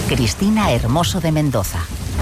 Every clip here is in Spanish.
Cristina Hermoso de Mendoza.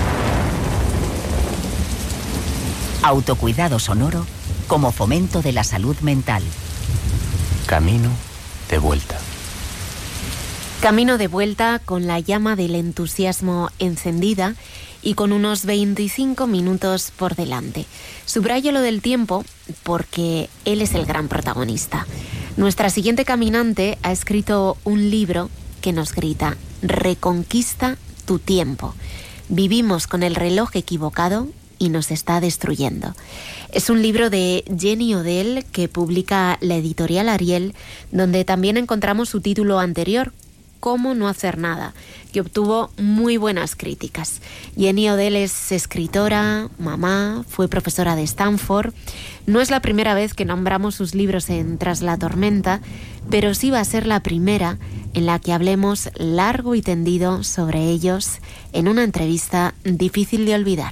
Autocuidado sonoro como fomento de la salud mental. Camino de vuelta. Camino de vuelta con la llama del entusiasmo encendida y con unos 25 minutos por delante. Subrayo lo del tiempo porque él es el gran protagonista. Nuestra siguiente caminante ha escrito un libro que nos grita: reconquista tu tiempo. Vivimos con el reloj equivocado y nos está destruyendo. Es un libro de Jenny Odell que publica la editorial Ariel, donde también encontramos su título anterior, Cómo no hacer nada, que obtuvo muy buenas críticas. Jenny Odell es escritora, mamá, fue profesora de Stanford. No es la primera vez que nombramos sus libros en Tras la tormenta, pero sí va a ser la primera en la que hablemos largo y tendido sobre ellos en una entrevista difícil de olvidar.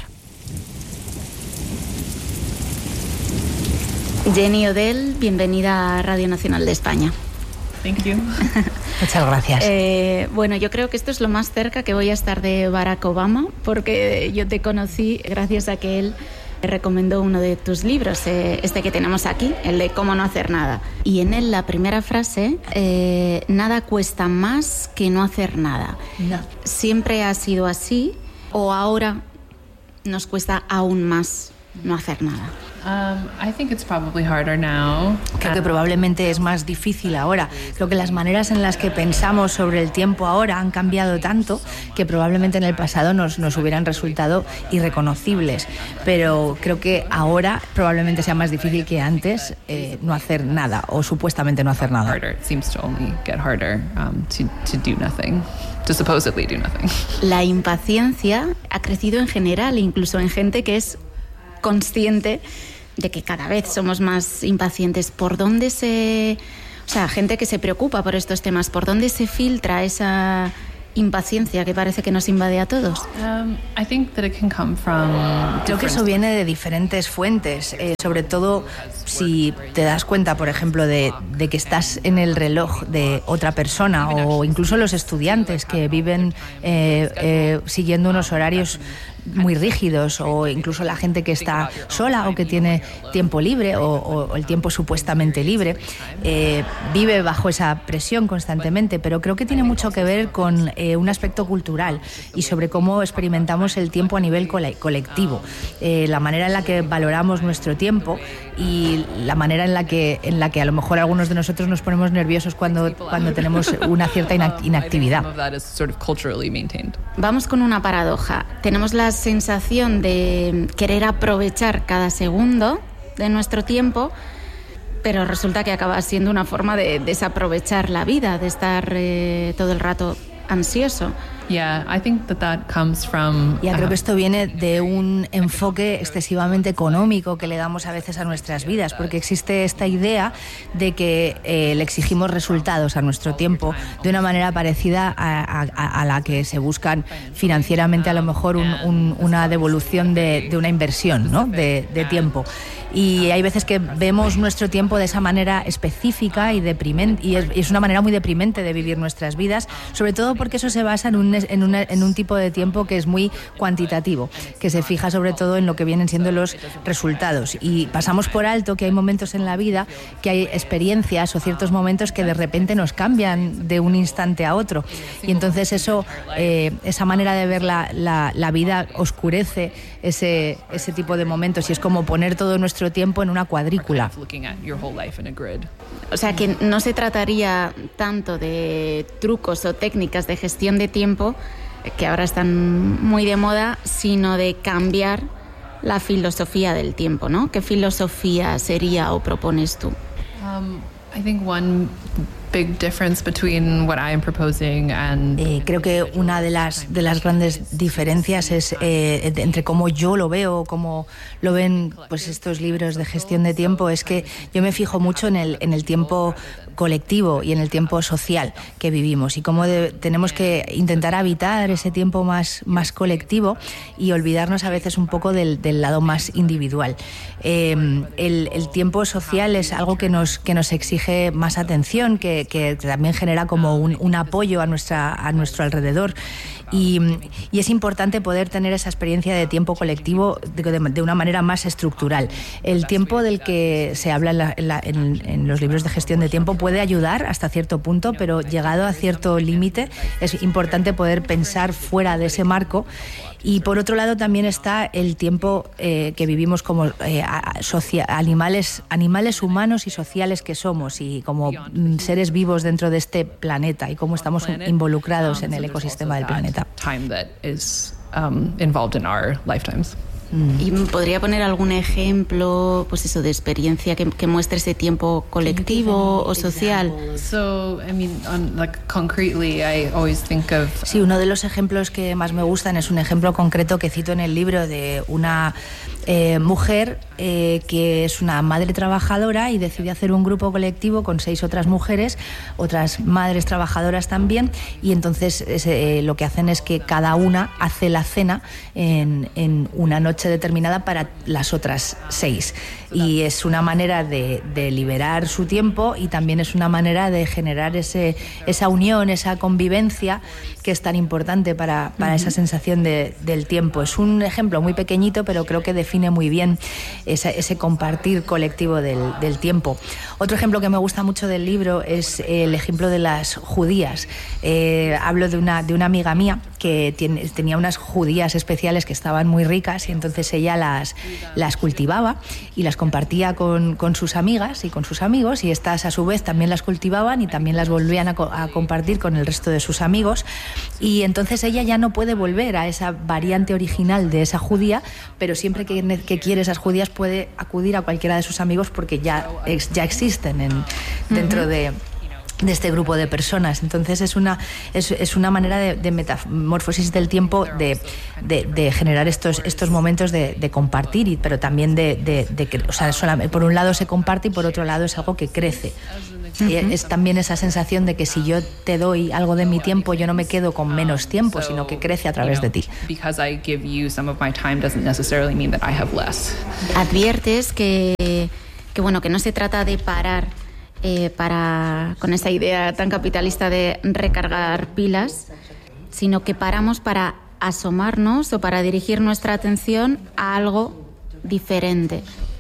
Jenny Odell, bienvenida a Radio Nacional de España. Thank you. Muchas gracias. Bueno, yo creo que esto es lo más cerca que voy a estar de Barack Obama, porque yo te conocí gracias a que él recomendó uno de tus libros, este que tenemos aquí, el de Cómo no hacer nada. Y en él la primera frase, nada cuesta más que no hacer nada. No. ¿Siempre ha sido así o ahora nos cuesta aún más no hacer nada? I think it's probably harder now. Creo que probablemente es más difícil ahora. Creo que las maneras en las que pensamos sobre el tiempo ahora han cambiado tanto que probablemente en el pasado nos hubieran resultado irreconocibles. Pero creo que ahora probablemente sea más difícil que antes no hacer nada, o supuestamente no hacer nada. It seems to only get harder to do nothing. To supposedly do nothing. La impaciencia ha crecido en general, incluso en gente que es consciente de que cada vez somos más impacientes. ¿Por dónde gente que se preocupa por estos temas, por dónde se filtra esa impaciencia que parece que nos invade a todos? I think that it can come from Creo que eso viene de diferentes fuentes, sobre todo si te das cuenta, por ejemplo, de que estás en el reloj de otra persona, o incluso los estudiantes que viven siguiendo unos horarios muy rígidos, o incluso la gente que está sola o que tiene tiempo libre o el tiempo supuestamente libre, vive bajo esa presión constantemente. Pero creo que tiene mucho que ver con un aspecto cultural y sobre cómo experimentamos el tiempo a nivel colectivo, la manera en la que valoramos nuestro tiempo y la manera en la que a lo mejor algunos de nosotros nos ponemos nerviosos cuando tenemos una cierta inactividad. Vamos con una paradoja. Tenemos la sensación de querer aprovechar cada segundo de nuestro tiempo, pero resulta que acaba siendo una forma de desaprovechar la vida, de estar todo el rato ansioso. Yeah, I think that comes from... Creo que esto viene de un enfoque excesivamente económico que le damos a veces a nuestras vidas, porque existe esta idea de que le exigimos resultados a nuestro tiempo de una manera parecida a la que se buscan financieramente, a lo mejor una devolución de una inversión, ¿no? de tiempo. Y hay veces que vemos nuestro tiempo de esa manera específica y deprimente, y es una manera muy deprimente de vivir nuestras vidas, sobre todo porque eso se basa en un tipo de tiempo que es muy cuantitativo, que se fija sobre todo en lo que vienen siendo los resultados, y pasamos por alto que hay momentos en la vida, que hay experiencias o ciertos momentos que de repente nos cambian de un instante a otro, y entonces eso, esa manera de ver la vida oscurece ese tipo de momentos, y es como poner todo nuestro tiempo en una cuadrícula. O sea, que no se trataría tanto de trucos o técnicas de gestión de tiempo, que ahora están muy de moda, sino de cambiar la filosofía del tiempo, ¿no? ¿Qué filosofía sería o propones tú? I think one big difference between what I am proposing and... creo que una de las grandes diferencias es entre cómo yo lo veo, cómo lo ven pues estos libros de gestión de tiempo, es que yo me fijo mucho en el tiempo colectivo y en el tiempo social que vivimos, y cómo tenemos que intentar habitar ese tiempo más colectivo y olvidarnos a veces un poco del lado más individual. El tiempo social es algo que nos exige más atención, que también genera como un apoyo a nuestro alrededor, Y es importante poder tener esa experiencia de tiempo colectivo de una manera más estructural. El tiempo del que se habla en los libros de gestión de tiempo puede ayudar hasta cierto punto, pero llegado a cierto límite es importante poder pensar fuera de ese marco. Y por otro lado también está el tiempo que vivimos como animales humanos y sociales que somos, y como seres vivos dentro de este planeta, y cómo estamos involucrados en el ecosistema del planeta. ¿Y podría poner algún ejemplo, pues eso, de experiencia que muestre ese tiempo colectivo o social? Sí, uno de los ejemplos que más me gustan es un ejemplo concreto que cito en el libro de una mujer que es una madre trabajadora y decide hacer un grupo colectivo con 6 otras mujeres, otras madres trabajadoras también, y entonces lo que hacen es que cada una hace la cena en una noche determinada para las otras 6, y es una manera de liberar su tiempo, y también es una manera de generar esa unión, esa convivencia que es tan importante para esa sensación del tiempo. Es un ejemplo muy pequeñito, pero creo que define muy bien ese compartir colectivo del tiempo. Otro ejemplo que me gusta mucho del libro es el ejemplo de las judías. Hablo de una amiga mía que tenía unas judías especiales que estaban muy ricas, y entonces ella las cultivaba y las compartía con sus amigas y con sus amigos, y estas a su vez también las cultivaban y también las volvían a compartir con el resto de sus amigos, y entonces ella ya no puede volver a esa variante original de esa judía, pero siempre que quiere esas judías puede acudir a cualquiera de sus amigos porque ya existen dentro de este grupo de personas. Entonces es una manera de metamorfosis del tiempo, de generar estos momentos de compartir, pero también o sea, por un lado se comparte y por otro lado es algo que crece. Y es también esa sensación de que si yo te doy algo de mi tiempo, yo no me quedo con menos tiempo, sino que crece a través de ti. Adviertes que no se trata de parar con esa idea tan capitalista de recargar pilas, sino que paramos para asomarnos o para dirigir nuestra atención a algo diferente.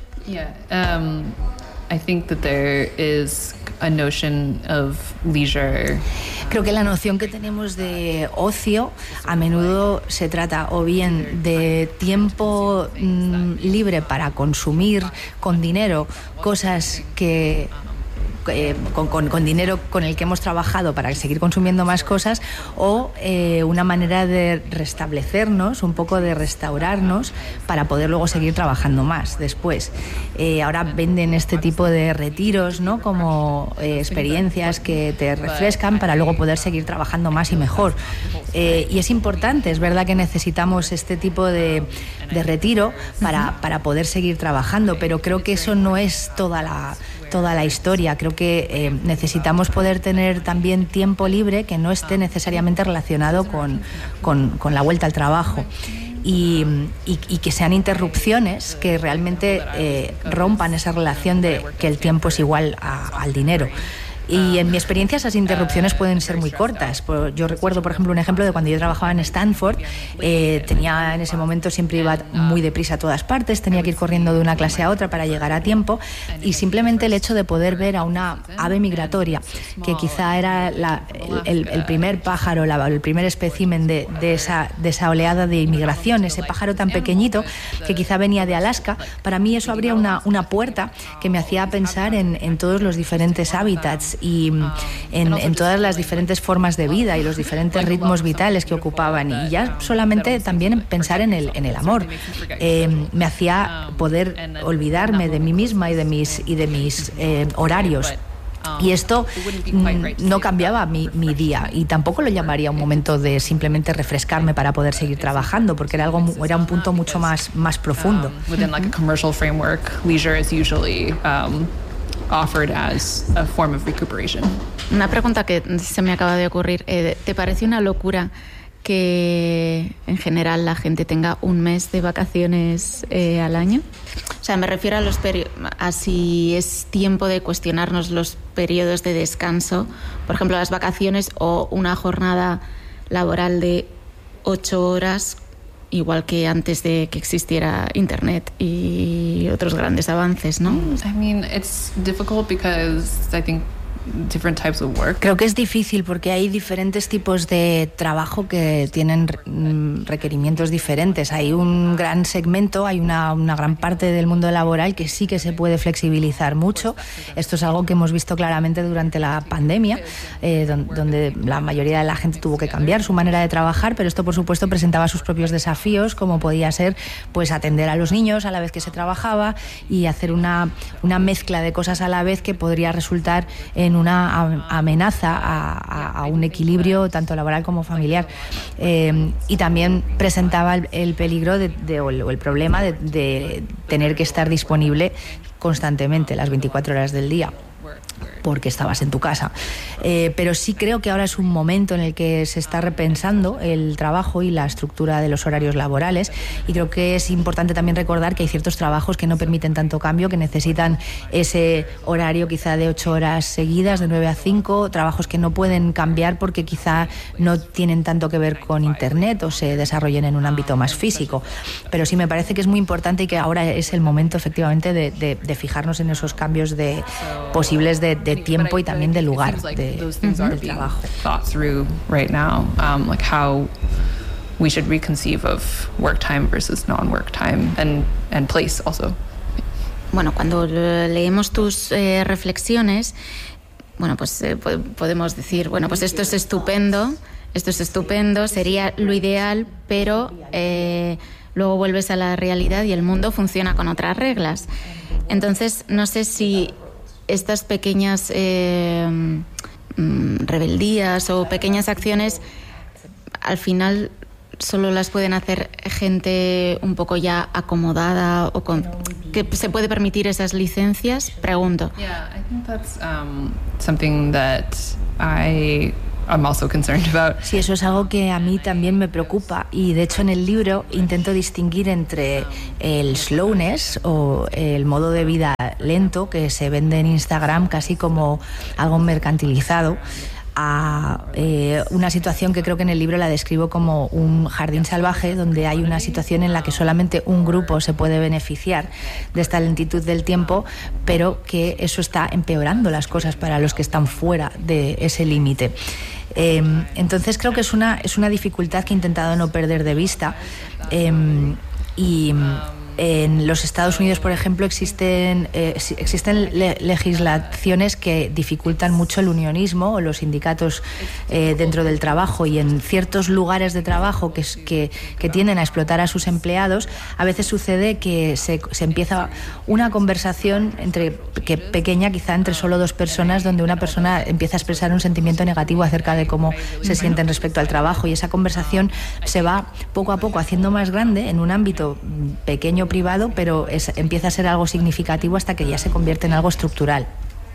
I think that there is a notion of leisure. Creo que la noción que tenemos de ocio a menudo se trata o bien de tiempo libre para consumir con dinero cosas que con dinero con el que hemos trabajado para seguir consumiendo más cosas, o una manera de restablecernos, un poco de restaurarnos para poder luego seguir trabajando más después. Ahora venden este tipo de retiros, ¿no?, como experiencias que te refrescan para luego poder seguir trabajando más y mejor. Y es importante, es verdad que necesitamos este tipo de retiro para poder seguir trabajando, pero creo que eso no es toda la historia. Creo que necesitamos poder tener también tiempo libre que no esté necesariamente relacionado con la vuelta al trabajo. Y que sean interrupciones que realmente rompan esa relación de que el tiempo es igual al dinero. Y en mi experiencia esas interrupciones pueden ser muy cortas. Yo recuerdo, por ejemplo, un ejemplo de cuando yo trabajaba en Stanford. Tenía en ese momento, siempre iba muy deprisa a todas partes, tenía que ir corriendo de una clase a otra para llegar a tiempo, y simplemente el hecho de poder ver a una ave migratoria, que quizá era el primer pájaro, el primer espécimen de esa oleada de inmigración, ese pájaro tan pequeñito que quizá venía de Alaska, para mí eso abría una puerta que me hacía pensar en todos los diferentes hábitats y en todas las diferentes formas de vida y los diferentes ritmos vitales que ocupaban, y ya solamente también pensar en el amor me hacía poder olvidarme de mí misma y de mis horarios. Y esto no cambiaba mi día, y tampoco lo llamaría un momento de simplemente refrescarme para poder seguir trabajando, porque era un punto mucho más profundo. Within like a commercial framework, leisure is usually offered as a form of recuperation. Una pregunta que se me acaba de ocurrir. ¿Te parece una locura que en general la gente tenga un mes de vacaciones al año? O sea, me refiero a si es tiempo de cuestionarnos los periodos de descanso, por ejemplo, las vacaciones o una jornada laboral de 8 horas, igual que antes de que existiera Internet y otros grandes avances, ¿no? I mean, it's difficult because I think different types of work. Creo que es difícil porque hay diferentes tipos de trabajo que tienen requerimientos diferentes. Hay un gran segmento, hay una gran parte del mundo laboral que sí que se puede flexibilizar mucho. Esto es algo que hemos visto claramente durante la pandemia, donde la mayoría de la gente tuvo que cambiar su manera de trabajar, pero esto por supuesto presentaba sus propios desafíos, como podía ser pues atender a los niños a la vez que se trabajaba y hacer una mezcla de cosas a la vez que podría resultar en una amenaza a un equilibrio tanto laboral como familiar. Y también presentaba el peligro o el problema de tener que estar disponible constantemente las 24 horas del día, porque estabas en tu casa. Pero sí creo que ahora es un momento en el que se está repensando el trabajo y la estructura de los horarios laborales, y creo que es importante también recordar que hay ciertos trabajos que no permiten tanto cambio, que necesitan ese horario quizá de 8 horas seguidas, de 9 a 5, trabajos que no pueden cambiar porque quizá no tienen tanto que ver con Internet o se desarrollen en un ámbito más físico. Pero sí me parece que es muy importante y que ahora es el momento efectivamente de fijarnos en esos cambios posibles de tiempo y también de lugar del trabajo. Right now, like how we should reconceive of work time versus non-work time and place also. Bueno, cuando leemos tus reflexiones, bueno, pues podemos decir, bueno, pues esto es estupendo, sería lo ideal, pero luego vuelves a la realidad y el mundo funciona con otras reglas. Entonces, no sé si estas pequeñas rebeldías o pequeñas acciones al final solo las pueden hacer gente un poco ya acomodada o que se puede permitir esas licencias, pregunto. Yeah, I think that's something that I'm also concerned about. Sí, eso es algo que a mí también me preocupa, y de hecho en el libro intento distinguir entre el slowness o el modo de vida lento que se vende en Instagram casi como algo mercantilizado, a una situación que creo que en el libro la describo como un jardín salvaje, donde hay una situación en la que solamente un grupo se puede beneficiar de esta lentitud del tiempo, pero que eso está empeorando las cosas para los que están fuera de ese límite. Entonces creo que es una dificultad que he intentado no perder de vista, y en los Estados Unidos, por ejemplo, existen legislaciones que dificultan mucho el unionismo o los sindicatos dentro del trabajo, y en ciertos lugares de trabajo que tienden a explotar a sus empleados, a veces sucede que se empieza una conversación pequeña, quizá entre solo dos personas, donde una persona empieza a expresar un sentimiento negativo acerca de cómo se sienten respecto al trabajo, y esa conversación se va poco a poco haciendo más grande en un ámbito pequeño, privado, pero empieza a ser algo significativo hasta que ya se convierte en algo estructural.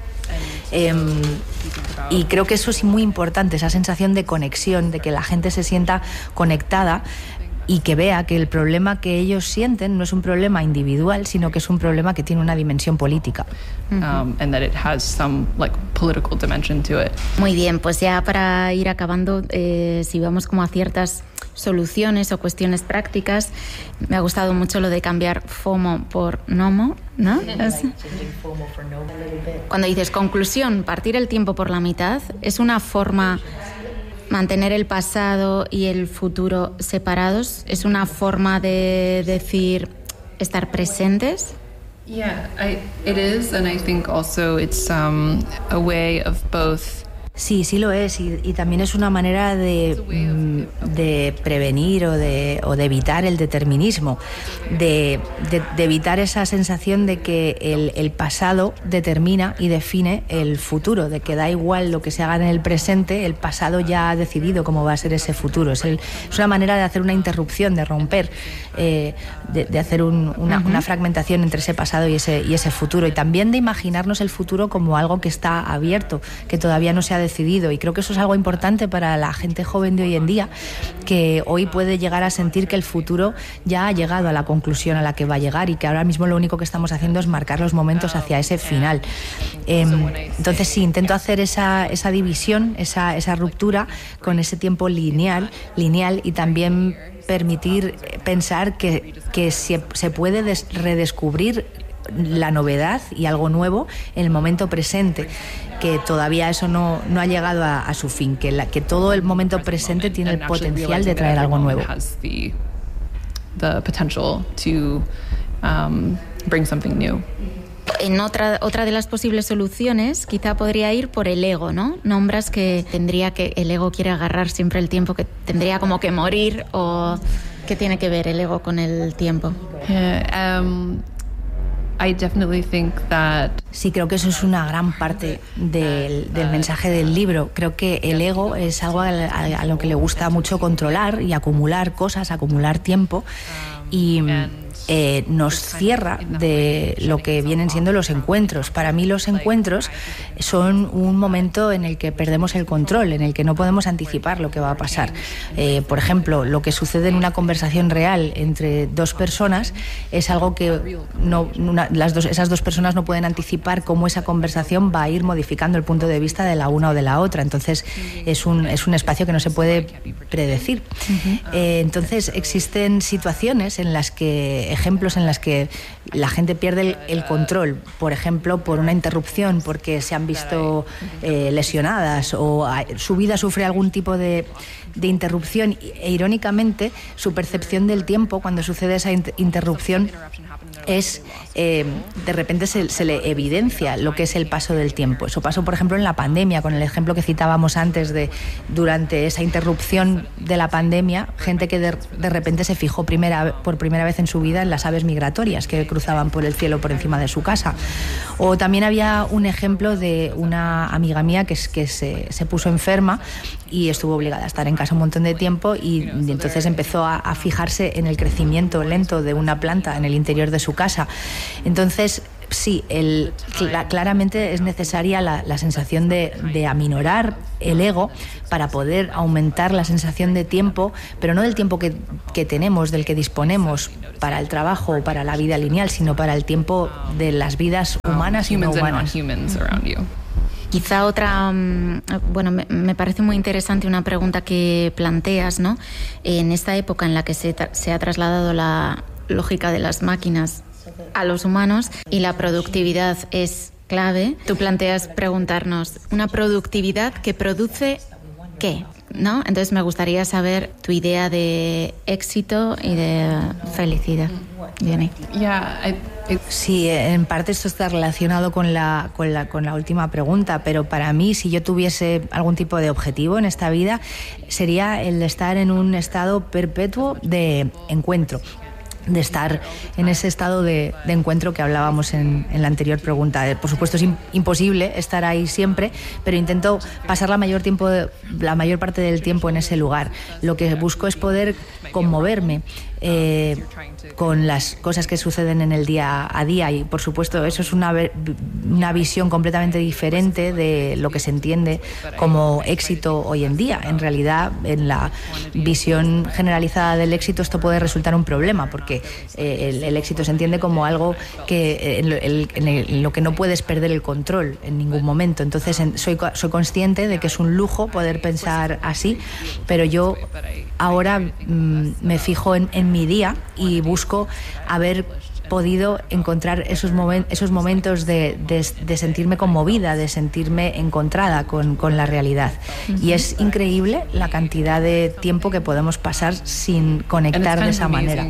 Y creo que eso es muy importante, esa sensación de conexión, de que la gente se sienta conectada y que vea que el problema que ellos sienten no es un problema individual, sino que es un problema que tiene una dimensión política. And that it has some political dimension to it. Muy bien, pues ya para ir acabando, si vamos como a ciertas soluciones o cuestiones prácticas, me ha gustado mucho lo de cambiar FOMO por NOMO, ¿no? Cuando dices conclusión, partir el tiempo por la mitad, ¿es una forma mantener el pasado y el futuro separados? ¿Es una forma de decir estar presentes? Yeah, it is, and I think also it's a way of both. Sí, sí lo es, y también es una manera de prevenir o de evitar el determinismo, de evitar esa sensación de que el pasado determina y define el futuro, de que da igual lo que se haga en el presente, el pasado ya ha decidido cómo va a ser ese futuro. Es una manera de hacer una interrupción, de romper, de hacer una fragmentación entre ese pasado y ese futuro, y también de imaginarnos el futuro como algo que está abierto, que todavía no se ha decidido decidido. Y creo que eso es algo importante para la gente joven de hoy en día, que hoy puede llegar a sentir que el futuro ya ha llegado a la conclusión a la que va a llegar y que ahora mismo lo único que estamos haciendo es marcar los momentos hacia ese final. Entonces sí, intento hacer esa división, esa ruptura con ese tiempo lineal y también permitir pensar que se puede redescubrir la novedad y algo nuevo en el momento presente, que todavía eso no ha llegado a su fin, que todo el momento presente tiene el potencial de traer algo nuevo. The potential to bring something new. En otra de las posibles soluciones quizá podría ir por el ego, ¿no? Nombras que el ego quiere agarrar siempre el tiempo, que tendría como que morir, o ¿qué tiene que ver el ego con el tiempo? I definitely think that... Sí, creo que eso es una gran parte del mensaje del libro. Creo que el ego es algo a lo que le gusta mucho controlar y acumular cosas, acumular tiempo, y nos cierra de lo que vienen siendo los encuentros. Para mí los encuentros son un momento en el que perdemos el control, en el que no podemos anticipar lo que va a pasar. Por ejemplo, lo que sucede en una conversación real entre dos personas es algo que esas dos personas no pueden anticipar cómo esa conversación va a ir modificando el punto de vista de la una o de la otra. Entonces es un espacio que no se puede predecir. Entonces existen situaciones ejemplos en las que la gente pierde el control, por ejemplo, por una interrupción, porque se han visto lesionadas o su vida sufre algún tipo de interrupción, e irónicamente su percepción del tiempo cuando sucede esa interrupción es de repente se le evidencia lo que es el paso del tiempo. Eso pasó, por ejemplo, en la pandemia, con el ejemplo que citábamos antes de durante esa interrupción de la pandemia, gente que de repente se fijó por primera vez en su vida en las aves migratorias que cruzaban por el cielo por encima de su casa. O también había un ejemplo de una amiga mía que se puso enferma y estuvo obligada a estar en casa un montón de tiempo, y entonces empezó a fijarse en el crecimiento lento de una planta en el interior de su casa. Entonces sí, claramente es necesaria la sensación de aminorar el ego para poder aumentar la sensación de tiempo, pero no del tiempo que tenemos, del que disponemos para el trabajo o para la vida lineal, sino para el tiempo de las vidas humanas y no humanas. Quizá otra, me parece muy interesante una pregunta que planteas, ¿no? En esta época en la que se ha trasladado la lógica de las máquinas a los humanos y la productividad es clave, tú planteas preguntarnos, ¿una productividad que produce qué? ¿No? Entonces me gustaría saber tu idea de éxito y de felicidad, Jenny. Sí, en parte esto está relacionado con la última pregunta, pero para mí, si yo tuviese algún tipo de objetivo en esta vida, sería el de estar en un estado perpetuo de encuentro, de estar en ese estado de encuentro que hablábamos en la anterior pregunta. Por supuesto es imposible estar ahí siempre, pero intento pasar la mayor parte del tiempo en ese lugar. Lo que busco es poder conmoverme con las cosas que suceden en el día a día, y por supuesto eso es una visión completamente diferente de lo que se entiende como éxito hoy en día. En realidad, en la visión generalizada del éxito, esto puede resultar un problema, porque el éxito se entiende como algo en lo que no puedes perder el control en ningún momento. Entonces soy consciente de que es un lujo poder pensar así, pero yo ahora me fijo en mi día y busco haber podido encontrar esos momentos de sentirme conmovida, de sentirme encontrada con la realidad. Y es increíble la cantidad de tiempo que podemos pasar sin conectar de esa manera.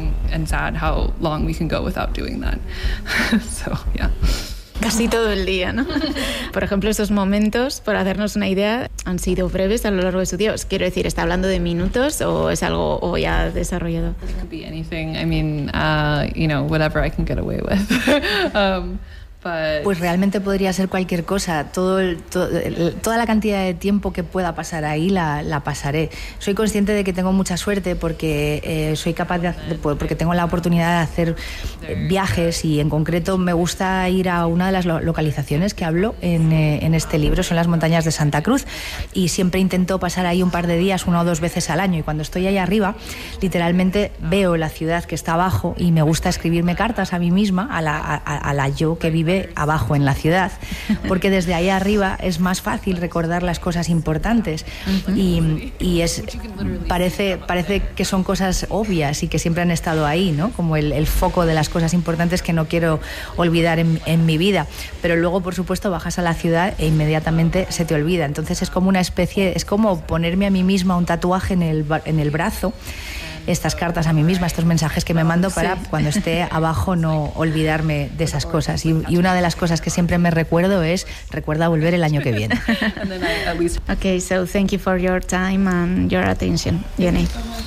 Casi todo el día, ¿no? Por ejemplo, esos momentos, por hacernos una idea, han sido breves a lo largo de su día. Os quiero decir, ¿está hablando de minutos o es algo o ya desarrollado? It could be anything. I mean, whatever I can get away with. Pues realmente podría ser cualquier cosa. Toda la cantidad de tiempo que pueda pasar ahí la pasaré. Soy consciente de que tengo mucha suerte porque soy capaz porque tengo la oportunidad de hacer viajes, y en concreto me gusta ir a una de las localizaciones que hablo en este libro, son las montañas de Santa Cruz, y siempre intento pasar ahí un par de días, 1 o 2 veces al año, y cuando estoy ahí arriba literalmente veo la ciudad que está abajo y me gusta escribirme cartas a mí misma, a la yo que vive abajo en la ciudad, porque desde ahí arriba es más fácil recordar las cosas importantes. Y parece que son cosas obvias y que siempre han estado ahí, ¿no? Como el foco de las cosas importantes que no quiero olvidar en mi vida, pero luego por supuesto bajas a la ciudad e inmediatamente se te olvida. Entonces es como es como ponerme a mí misma un tatuaje en el brazo, estas cartas a mí misma, estos mensajes que me mando para cuando esté abajo no olvidarme de esas cosas. Y una de las cosas que siempre me recuerdo es: recuerda volver el año que viene. Okay, so thank you for your time and your attention, Jenny.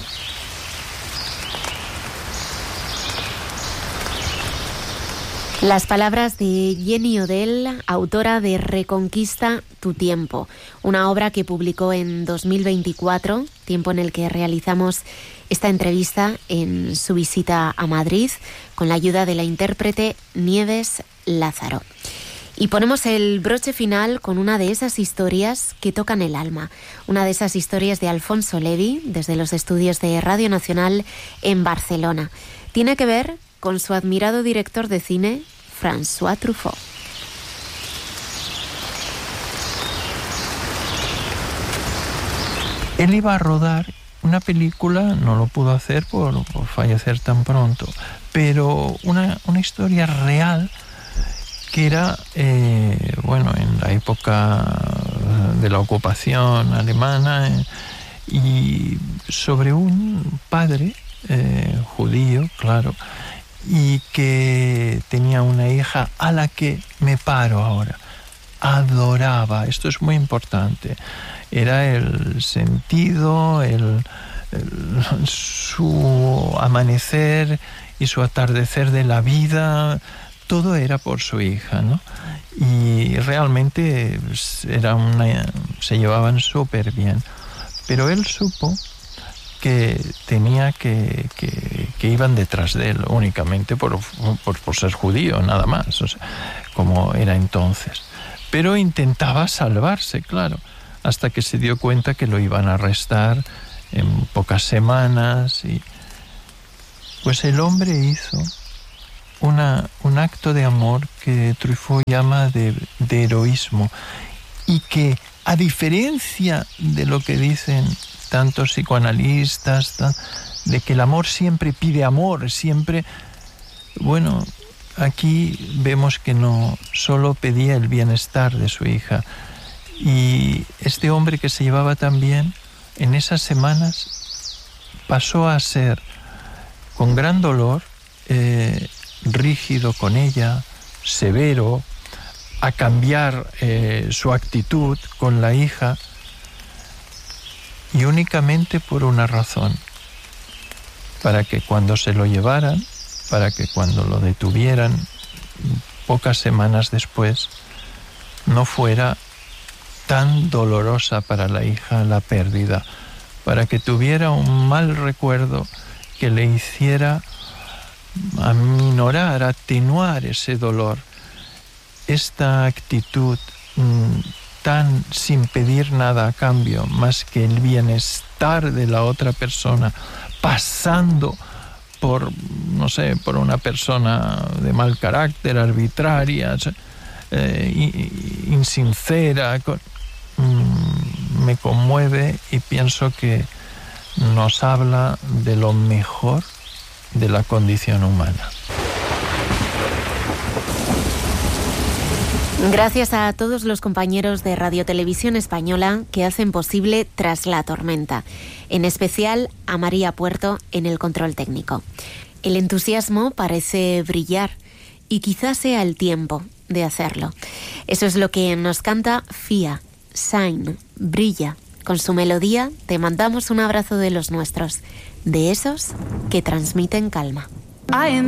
Las palabras de Jenny Odell, autora de Reconquista tu tiempo, una obra que publicó en 2024, tiempo en el que realizamos esta entrevista en su visita a Madrid, con la ayuda de la intérprete Nieves Lázaro. Y ponemos el broche final con una de esas historias que tocan el alma, una de esas historias de Alfonso Levi, desde los estudios de Radio Nacional en Barcelona. Tiene que ver con su admirado director de cine, François Truffaut. Él iba a rodar una película, no lo pudo hacer por fallecer tan pronto, pero una historia real que era, en la época de la ocupación alemana, y sobre un padre judío, claro, y que tenía una hija a la que me paro ahora. Adoraba, esto es muy importante. Era el sentido, su amanecer y su atardecer de la vida, todo era por su hija, ¿no? Y realmente se llevaban súper bien. Pero él supo que tenía que iban detrás de él únicamente por ser judío, nada más, o sea, como era entonces. Pero intentaba salvarse, claro, hasta que se dio cuenta que lo iban a arrestar en pocas semanas. Y pues el hombre hizo un acto de amor que Truffaut llama de heroísmo, y que, a diferencia de lo que dicen tantos psicoanalistas, de que el amor siempre pide amor, siempre... Bueno, aquí vemos que no, solo pedía el bienestar de su hija. Y este hombre, que se llevaba tan bien, en esas semanas pasó a ser, con gran dolor, rígido con ella, severo, a cambiar su actitud con la hija, y únicamente por una razón: para que cuando se lo llevaran, para que cuando lo detuvieran pocas semanas después, no fuera tan dolorosa para la hija la pérdida, para que tuviera un mal recuerdo que le hiciera aminorar, atenuar ese dolor. Esta actitud tan sin pedir nada a cambio más que el bienestar de la otra persona, pasando por, no sé, por una persona de mal carácter, arbitraria, insincera, me conmueve, y pienso que nos habla de lo mejor de la condición humana. Gracias a todos los compañeros de Radio Televisión Española que hacen posible Tras la Tormenta, en especial a María Puerto en el control técnico. El entusiasmo parece brillar, y quizás sea el tiempo de hacerlo. Eso es lo que nos canta Fia, Shine, brilla. Con su melodía te mandamos un abrazo de los nuestros, de esos que transmiten calma.